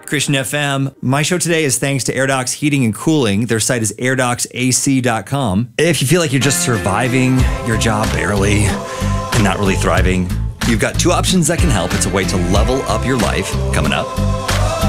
Christian FM. My show today is thanks to AirDocs Heating and Cooling. Their site is airdocsac.com. If you feel like you're just surviving your job barely and not really thriving, you've got two options that can help. It's a way to level up your life coming up.